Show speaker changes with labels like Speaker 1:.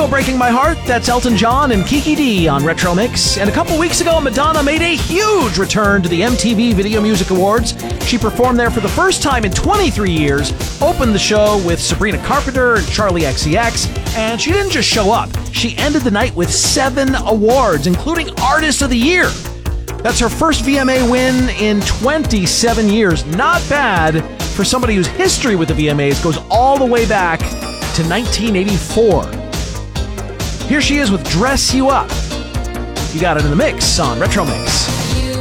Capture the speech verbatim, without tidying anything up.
Speaker 1: Go Breaking My Heart, that's Elton John and Kiki D on Retro Mix. And a couple weeks ago, Madonna made a huge return to the M T V Video Music Awards. She performed there for the first time in twenty-three years, opened the show with Sabrina Carpenter and Charlie X C X, and she didn't just show up. She ended the night with seven awards, including Artist of the Year. That's her first V M A win in twenty-seven years. Not bad for somebody whose history with the V M As goes all the way back to nineteen eighty-four. Here she is with Dress You Up. You got it in the mix on Retro Mix.